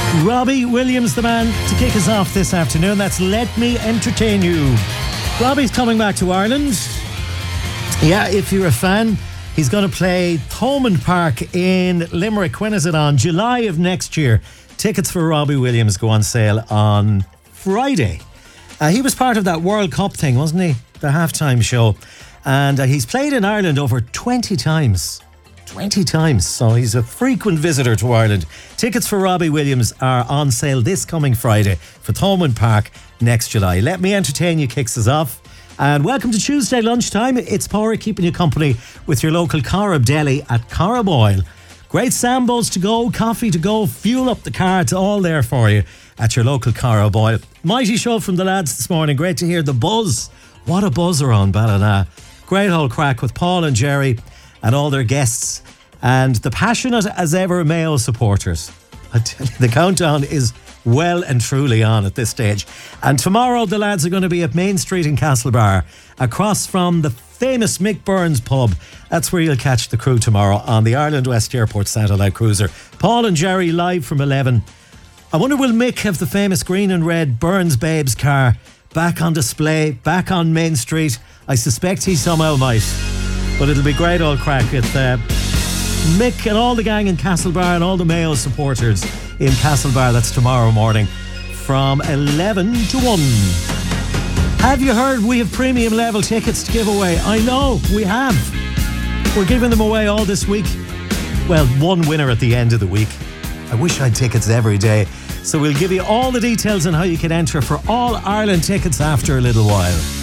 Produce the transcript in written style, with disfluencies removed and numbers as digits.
Robbie Williams, the man to kick us off this afternoon. That's Let Me Entertain You. Robbie's coming back to Ireland. Yeah, if you're a fan, he's going to play Thomond Park in Limerick. When is it on? July of next year. Tickets for Robbie Williams go on sale on Friday. He was part of that World Cup thing, wasn't he? The halftime show. And he's played in Ireland over 20 times. 20 times, so he's a frequent visitor to Ireland. Tickets for Robbie Williams are on sale this coming Friday for Thomond Park next July. Let Me Entertain You kicks us off. And welcome to Tuesday lunchtime. It's Power keeping you company with your local Corrib Deli at Corrib Oil. Great sambos to go, coffee to go, fuel up the car. It's all there for you at your local Corrib Oil. Mighty show from the lads this morning. Great to hear the buzz. What a buzzer on Ballina. Great old crack with Paul and Jerry and all their guests and the passionate as ever Mayo supporters. I tell you, the countdown is well and truly on at this stage. And tomorrow the lads are going to be at Main Street in Castlebar, across from the famous Mick Burns pub. That's where you'll catch the crew tomorrow on the Ireland West Airport Satellite Cruiser. Paul and Jerry live from 11. I wonder, will Mick have the famous green and red Burns Babes car back on display, back on Main Street? I suspect he somehow might. But it'll be great old crack with Mick and all the gang in Castlebar and all the Mayo supporters in Castlebar. That's tomorrow morning from 11 to 1. Have you heard we have premium level tickets to give away? I know, we have. We're giving them away all this week. Well, one winner at the end of the week. I wish I had tickets every day. So we'll give you all the details on how you can enter for All Ireland tickets after a little while.